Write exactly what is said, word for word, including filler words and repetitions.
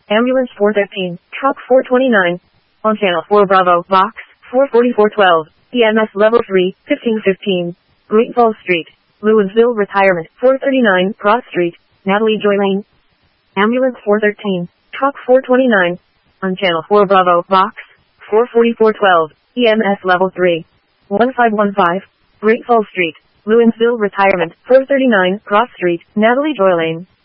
Ambulance four thirteen, Truck four twenty-nine. On Channel four Bravo, Box four forty-four twelve, E M S Level three, fifteen fifteen. Great Falls Street, Lewisville Retirement, four thirty-nine, Cross Street, Natalie Joy Lane. Ambulance four thirteen, Truck four twenty-nine. On Channel four Bravo, Box four forty-four twelve, E M S Level three, one five one five. Great Falls Street, Lewisville Retirement, four thirty-nine, Cross Street, Natalie Joy Lane.